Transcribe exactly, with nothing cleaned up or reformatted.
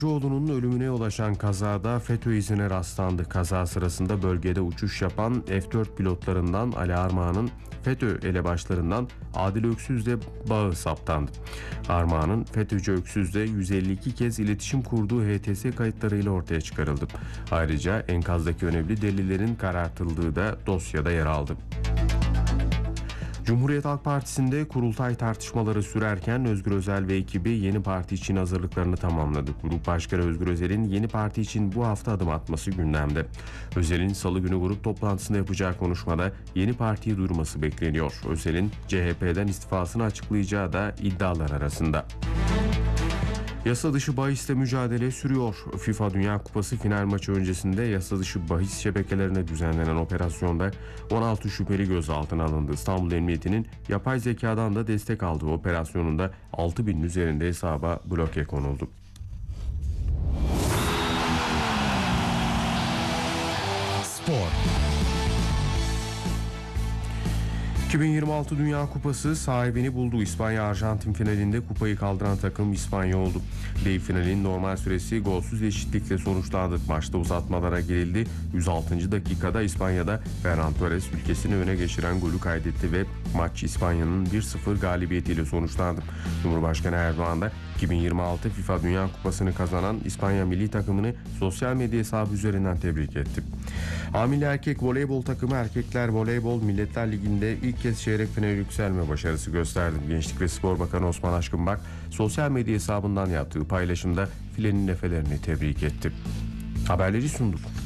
Oğlunun ölümüne yol açan kazada FETÖ izine rastlandı. Kaza sırasında bölgede uçuş yapan F dört pilotlarından Ali Armağan'ın FETÖ elebaşlarından Adil Öksüz'le bağı saptandı. Armağan'ın FETÖ'cü Öksüz'le yüz elli iki kez iletişim kurduğu H T S kayıtlarıyla ortaya çıkarıldı. Ayrıca enkazdaki önemli delillerin karartıldığı da dosyada yer aldı. Cumhuriyet Halk Partisi'nde kurultay tartışmaları sürerken Özgür Özel ve ekibi yeni parti için hazırlıklarını tamamladı. Grup Başkanı Özgür Özel'in yeni parti için bu hafta adım atması gündemde. Özel'in salı günü grup toplantısında yapacağı konuşmada yeni partiyi duyurması bekleniyor. Özel'in C H P'den istifasını açıklayacağı da iddialar arasında. Yasa dışı bahisle mücadele sürüyor. FIFA Dünya Kupası final maçı öncesinde yasa dışı bahis şebekelerine düzenlenen operasyonda on altı şüpheli gözaltına alındı. İstanbul Emniyeti'nin yapay zekadan da destek aldığı operasyonunda altı binin üzerinde hesaba bloke konuldu. Spor. iki bin yirmi altı Dünya Kupası sahibini buldu. İspanya-Arjantin finalinde kupayı kaldıran takım İspanya oldu. Dev finalin normal süresi golsüz eşitlikle sonuçlandı. Maçta uzatmalara girildi. yüz altıncı dakikada İspanya'da Ferran Torres ülkesini öne geçiren golü kaydetti ve maç İspanya'nın bir sıfır galibiyetiyle sonuçlandı. Cumhurbaşkanı Erdoğan da iki bin yirmi altı FIFA Dünya Kupası'nı kazanan İspanya milli takımını sosyal medya hesabı üzerinden tebrik etti. Hamile erkek voleybol takımı Erkekler Voleybol Milletler Ligi'nde ilk kez çeyrek finale yükselme başarısı gösterdi. Gençlik ve Spor Bakanı Osman Aşkınbak sosyal medya hesabından yaptığı paylaşımda filenin nefelerini tebrik etti. Haberleri sunduk.